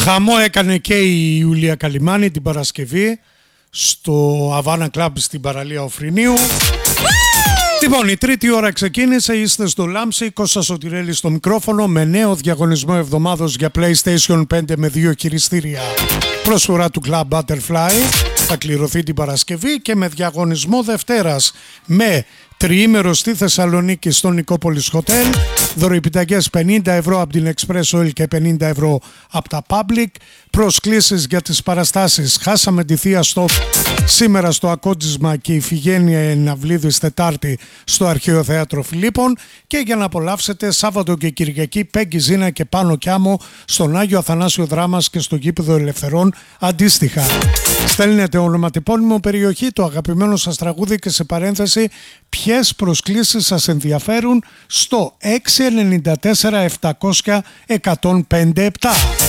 Χαμό έκανε και η Ιουλία Καλιμάνη την Παρασκευή στο Havana Club στην παραλία Οφρινίου. Λοιπόν, η τρίτη ώρα ξεκίνησε, είστε στο Λάμψη, Κώστας Σωτηρέλης στο μικρόφωνο με νέο διαγωνισμό εβδομάδος για PlayStation 5 με 2 χειριστήρια. Προσφορά του Club Butterfly θα κληρωθεί την Παρασκευή και με διαγωνισμό Δευτέρας με τριήμερο στη Θεσσαλονίκη στο Νικόπολης Hotel, δωροεπιταγές 50 ευρώ από την Express Oil και 50 ευρώ από τα Public, προσκλήσεις για τις παραστάσεις Χάσαμε τη Θεία Στόπ σήμερα στο Ακόντισμα και η Ιφηγένεια Εναυλίδης Τετάρτη στο Αρχαίο Θέατρο Φιλίππων και για να απολαύσετε Σάββατο και Κυριακή Πέγκη Ζήνα και Πάνο Κιάμο στον Άγιο Αθανάσιο Δράμας και στο Γήπεδο Ελευθερών αντίστοιχα. Στέλνετε ονοματεπώνυμο, περιοχή, το αγαπημένο σας τραγούδι και σε παρένθεση ποιες προσκλήσεις σας ενδιαφέρουν στο 694 700 105 7.